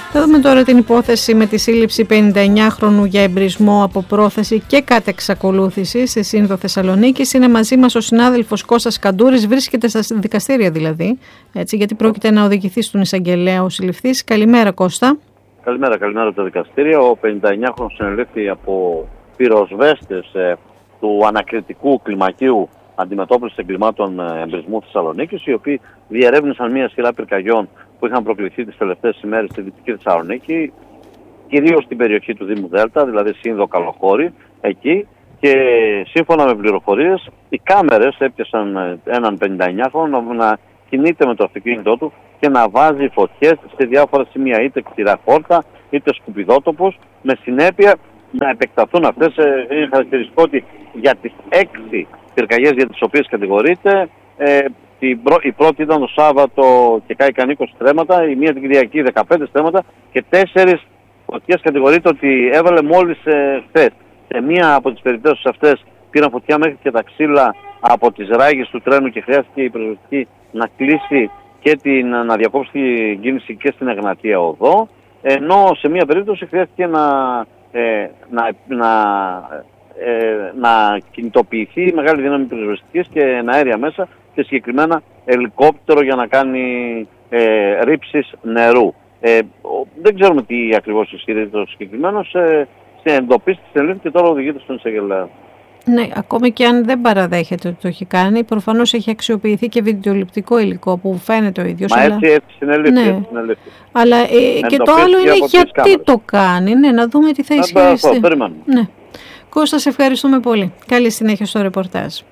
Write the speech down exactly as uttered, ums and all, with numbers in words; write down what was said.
Θα δούμε τώρα την υπόθεση με τη σύλληψη πενηνταεννιάχρονου για εμπρισμό από πρόθεση και κατ' εξακολούθηση στη Σύνοδο Θεσσαλονίκης. Είναι μαζί μας ο συνάδελφος Κώστας Καντούρης, βρίσκεται στα δικαστήρια δηλαδή, έτσι, γιατί πρόκειται να οδηγηθεί στον εισαγγελέα ο συλληφθής. Καλημέρα, Κώστα. Καλημέρα, καλημέρα από τα δικαστήρια. Ο πενηνταεννιάχρονος συνελήφθη από πυροσβέστες ε, του ανακριτικού κλιμακίου αντιμετώπισης εγκλημάτων εμπρισμού Θεσσαλονίκης, οι οποίοι διερεύνησαν μια σειρά πυρκαγιών που είχαν προκληθεί τις τελευταίες ημέρες στη Δυτική Θεσσαλονίκη, κυρίως στην περιοχή του Δήμου Δέλτα, δηλαδή Σύνδο Καλοχώρη, εκεί, και σύμφωνα με πληροφορίες, οι κάμερες έπιασαν έναν πενηνταεννιάχρονο να κινείται με το αυτοκίνητό του και να βάζει φωτιές σε διάφορα σημεία, είτε κτηρά χόρτα, είτε σκουπιδότοπους, με συνέπεια να επεκταθούν αυτές. Είναι χαρακτηριστικό ότι για τις έξι πυρκαγιές για τις οποίες κατηγορείται, ε, η πρώτη ήταν το Σάββατο και κάηκαν είκοσι στρέμματα, η μία την Κυριακή δεκαπέντε στρέμματα και τέσσερις φωτιές κατηγορείται ότι έβαλε μόλις ε, χθες. Σε μία από τις περιπτώσεις αυτές πήραν φωτιά μέχρι και τα ξύλα από τις ράγες του τρένου και χρειάστηκε η πυροσβεστική να κλείσει και την, να διακόψει την κίνηση και στην Εγνατία Οδό, ενώ σε μία περίπτωση χρειάστηκε να, ε, να, να, ε, να κινητοποιηθεί μεγάλη δύναμη πυροσβεστικής και αέρια μέσα και συγκεκριμένα ελικόπτερο για να κάνει ε, ρήψεις νερού. Ε, δεν ξέρουμε τι ακριβώς ισχυρίζεται το συγκεκριμένο. Σε, σε εντοπίσει τη συνελήφθη και τώρα οδηγείται στον εισαγγελέα. Ναι, ακόμη και αν δεν παραδέχεται ότι το έχει κάνει, προφανώς έχει αξιοποιηθεί και βιντεοληπτικό υλικό που φαίνεται ο ίδιος. Μα αλλά... έτσι, έτσι συνελήφθη. Ναι. Έτσι συνελήφθη. Αλλά ε, και το άλλο είναι γιατί το κάνει. Ναι, να δούμε τι θα ισχυριστεί. Ναι. Κώστα, σε ευχαριστούμε πολύ. Καλή συνέχεια στο ρεπορτάζ.